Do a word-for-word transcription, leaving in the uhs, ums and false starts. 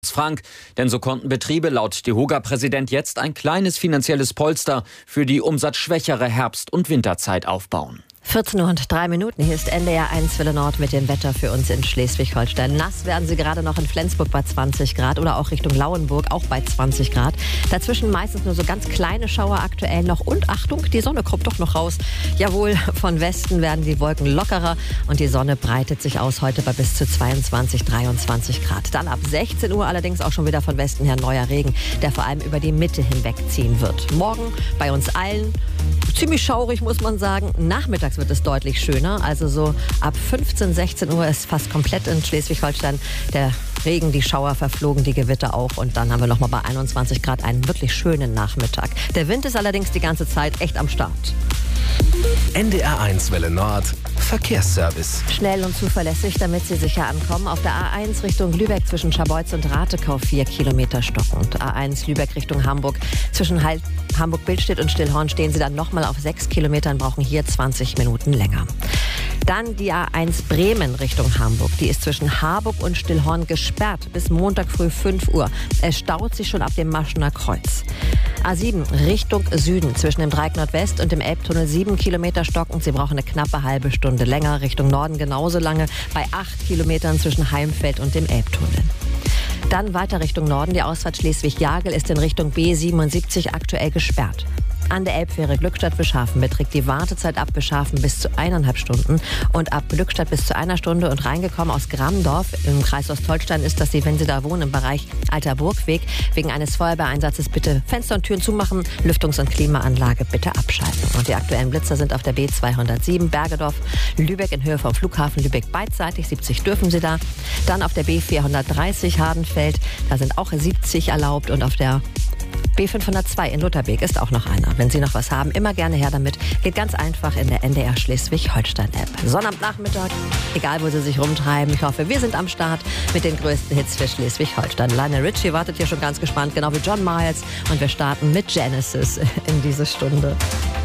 Frank, denn so konnten Betriebe laut DEHOGA-Präsident jetzt ein kleines finanzielles Polster für die umsatzschwächere Herbst- und Winterzeit aufbauen. vierzehn Uhr und drei Minuten. Hier ist N D R eins Welle Nord mit dem Wetter für uns in Schleswig-Holstein. Nass werden sie gerade noch in Flensburg bei zwanzig Grad oder auch Richtung Lauenburg auch bei zwanzig Grad. Dazwischen meistens nur so ganz kleine Schauer aktuell noch. Und Achtung, die Sonne kommt doch noch raus. Jawohl, von Westen werden die Wolken lockerer und die Sonne breitet sich aus heute bei bis zu zweiundzwanzig, dreiundzwanzig Grad. Dann ab sechzehn Uhr allerdings auch schon wieder von Westen her neuer Regen, der vor allem über die Mitte hinwegziehen wird. Morgen bei uns allen ziemlich schaurig, muss man sagen. Nachmittags wird es deutlich schöner. Also so ab fünfzehn, sechzehn Uhr ist fast komplett in Schleswig-Holstein der Regen, die Schauer verflogen, die Gewitter auch. Und dann haben wir nochmal bei einundzwanzig Grad einen wirklich schönen Nachmittag. Der Wind ist allerdings die ganze Zeit echt am Start. N D R eins Welle Nord Verkehrsservice. Schnell und zuverlässig, damit Sie sicher ankommen. Auf der A eins Richtung Lübeck zwischen Scharbeutz und Ratekau vier Kilometer stockend. A eins Lübeck Richtung Hamburg. Zwischen Halt Hamburg-Billstedt und Stillhorn stehen Sie dann nochmal auf sechs Kilometern, brauchen hier zwanzig Minuten länger. Dann die A eins Bremen Richtung Hamburg. Die ist zwischen Harburg und Stillhorn gesperrt bis Montag früh fünf Uhr. Es staut sich schon ab dem Maschener Kreuz. A sieben Richtung Süden zwischen dem Dreieck Nordwest und dem Elbtunnel sieben Kilometer stockend. Sie brauchen eine knappe halbe Stunde länger. Richtung Norden genauso lange bei acht Kilometern zwischen Heimfeld und dem Elbtunnel. Dann weiter Richtung Norden. Die Ausfahrt Schleswig-Jagel ist in Richtung B siebenundsiebzig aktuell gesperrt. An der Elbfähre Glückstadt-Bischhafen beträgt die Wartezeit ab Bischhafen bis zu eineinhalb Stunden und ab Glückstadt bis zu einer Stunde. Und reingekommen aus Grammdorf im Kreis Ostholstein ist, dass Sie, wenn Sie da wohnen, im Bereich Alter Burgweg, wegen eines Feuerwehreinsatzes bitte Fenster und Türen zumachen, Lüftungs- und Klimaanlage bitte abschalten. Und die aktuellen Blitzer sind auf der B zweihundertsieben Bergedorf, Lübeck in Höhe vom Flughafen Lübeck beidseitig, siebzig dürfen Sie da. Dann auf der B vierhundertdreißig Hardenfeld, da sind auch siebzig erlaubt und auf der B fünfhundertzwei in Lutherbeek ist auch noch einer. Wenn Sie noch was haben, immer gerne her damit. Geht ganz einfach in der N D R Schleswig-Holstein-App. Sonnabendnachmittag, egal wo Sie sich rumtreiben. Ich hoffe, wir sind am Start mit den größten Hits für Schleswig-Holstein. Lionel Richie wartet hier schon ganz gespannt, genau wie John Miles. Und wir starten mit Genesis in diese Stunde.